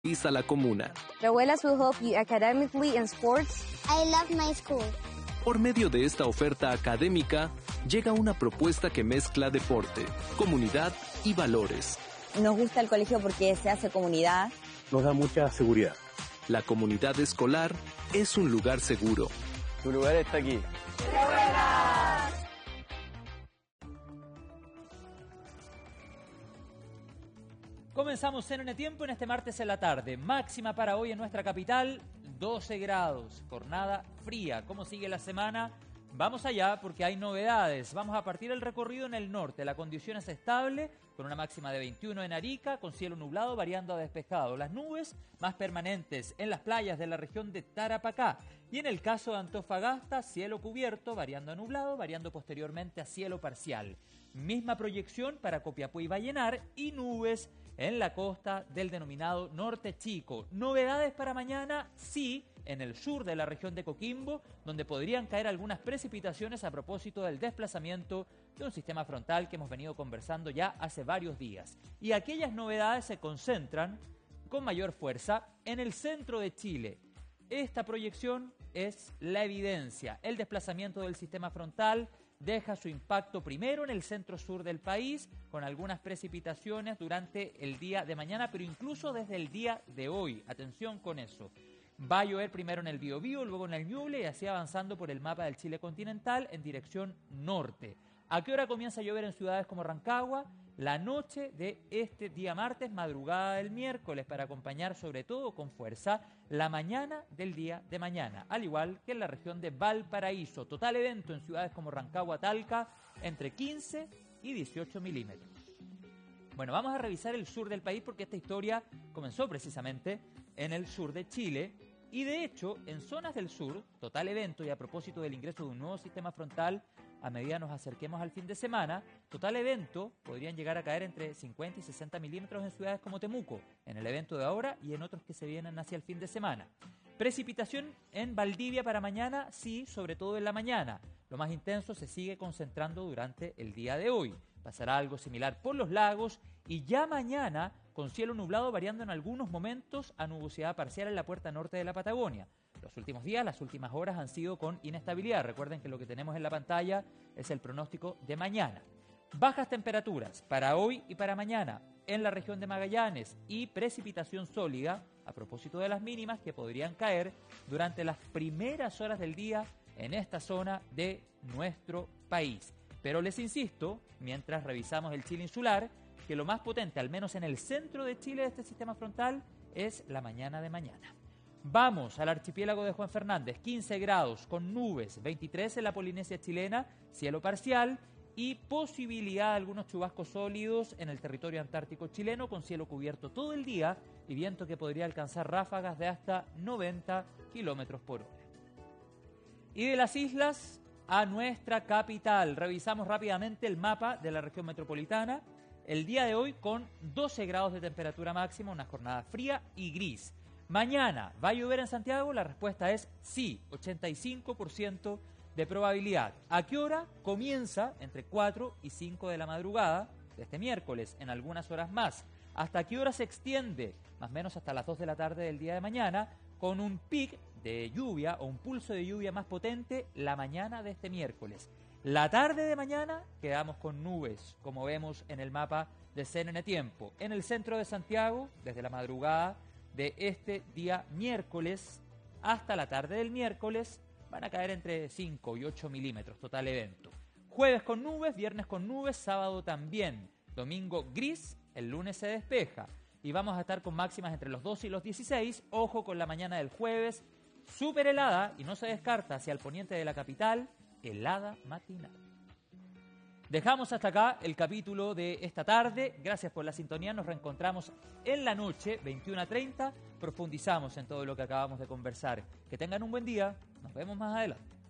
Visa La Comuna. The abuelas will help you academically in sports. I love my school. Por medio de esta oferta académica, llega una propuesta que mezcla deporte, comunidad y valores. Nos gusta el colegio porque se hace comunidad. Nos da mucha seguridad. La comunidad escolar es un lugar seguro. Tu lugar está aquí. Comenzamos en Tiempo en este martes en la tarde. Máxima para hoy en nuestra capital, 12 grados. Jornada fría. ¿Cómo sigue la semana? Vamos allá porque hay novedades. Vamos a partir el recorrido en el norte. La condición es estable, con una máxima de 21 en Arica, con cielo nublado variando a despejado. Las nubes más permanentes en las playas de la región de Tarapacá. Y en el caso de Antofagasta, cielo cubierto, variando a nublado, variando posteriormente a cielo parcial. Misma proyección para Copiapó y Vallenar y nubes en la costa del denominado Norte Chico. Novedades para mañana, sí, en el sur de la región de Coquimbo, donde podrían caer algunas precipitaciones a propósito del desplazamiento de un sistema frontal que hemos venido conversando ya hace varios días. Y aquellas novedades se concentran con mayor fuerza en el centro de Chile. Esta proyección es la evidencia. El desplazamiento del sistema frontal deja su impacto primero en el centro-sur del país, con algunas precipitaciones durante el día de mañana, pero incluso desde el día de hoy. Atención con eso. Va a llover primero en el Biobío, luego en el Ñuble y así avanzando por el mapa del Chile continental en dirección norte. ¿A qué hora comienza a llover en ciudades como Rancagua? La noche de este día martes, madrugada del miércoles, para acompañar sobre todo con fuerza la mañana del día de mañana, al igual que en la región de Valparaíso. Total evento en ciudades como Rancagua, Talca, entre 15 y 18 milímetros. Bueno, vamos a revisar el sur del país porque esta historia comenzó precisamente en el sur de Chile. Y de hecho, en zonas del sur, total evento, y a propósito del ingreso de un nuevo sistema frontal, a medida nos acerquemos al fin de semana, total evento podrían llegar a caer entre 50 y 60 milímetros en ciudades como Temuco, en el evento de ahora y en otros que se vienen hacia el fin de semana. Precipitación en Valdivia para mañana, sí, sobre todo en la mañana. Lo más intenso se sigue concentrando durante el día de hoy. Pasará algo similar por los lagos y ya mañana con cielo nublado variando en algunos momentos a nubosidad parcial en la puerta norte de la Patagonia. Los últimos días, las últimas horas han sido con inestabilidad. Recuerden que lo que tenemos en la pantalla es el pronóstico de mañana. Bajas temperaturas para hoy y para mañana en la región de Magallanes y precipitación sólida a propósito de las mínimas que podrían caer durante las primeras horas del día en esta zona de nuestro país. Pero les insisto, mientras revisamos el Chile insular, que lo más potente, al menos en el centro de Chile de este sistema frontal, es la mañana de mañana. Vamos al archipiélago de Juan Fernández, 15 grados con nubes, 23 en la Polinesia chilena, cielo parcial y posibilidad de algunos chubascos sólidos en el territorio antártico chileno con cielo cubierto todo el día y viento que podría alcanzar ráfagas de hasta 90 kilómetros por hora. Y de las islas a nuestra capital, revisamos rápidamente el mapa de la región metropolitana. El día de hoy con 12 grados de temperatura máxima, una jornada fría y gris. Mañana, ¿va a llover en Santiago? La respuesta es sí, 85% de probabilidad. ¿A qué hora? Comienza entre 4 y 5 de la madrugada de este miércoles, en algunas horas más. ¿Hasta qué hora se extiende? Más o menos hasta las 2 de la tarde del día de mañana, con un pic de lluvia o un pulso de lluvia más potente la mañana de este miércoles. La tarde de mañana quedamos con nubes, como vemos en el mapa de CNN Tiempo. En el centro de Santiago, desde la madrugada de este día miércoles hasta la tarde del miércoles, van a caer entre 5 y 8 milímetros, total evento. Jueves con nubes, viernes con nubes, sábado también. Domingo gris, el lunes se despeja. Y vamos a estar con máximas entre los 12 y los 16. Ojo con la mañana del jueves, súper helada y no se descarta hacia el poniente de la capital, helada matinal. Dejamos hasta acá el capítulo de esta tarde. Gracias por la sintonía. Nos reencontramos en la noche, 21:30. Profundizamos en todo lo que acabamos de conversar. Que tengan un buen día. Nos vemos más adelante.